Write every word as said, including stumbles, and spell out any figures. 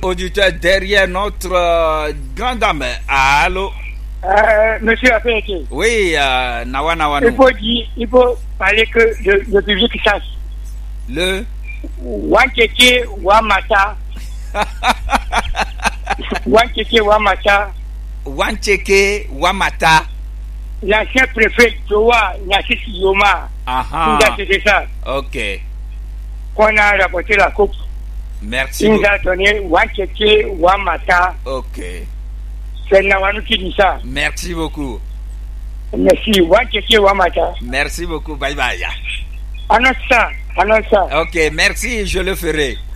auditeur derrière notre euh, grande dame. Allô? Euh, monsieur Affaire-Été. Oui, euh, Nawa Nawa. Il faut dire, il faut parler que le, le public sache. Le Wankeke Wamata. Wankeke Wamata. Wancheke Wamata. L'ancien préfet Joa Nassis Yoma. Ah C'est ça. Ok. Qu'on a rapporté la coupe. Merci. Il nous a donné Wankeke Wamata. Ok. C'est Nawanou qui dit ça. Merci beaucoup. Merci. Wankeke Wamata. Merci beaucoup. Bye bye. Annonce ça. Annonce ça. Ok, merci, je le ferai.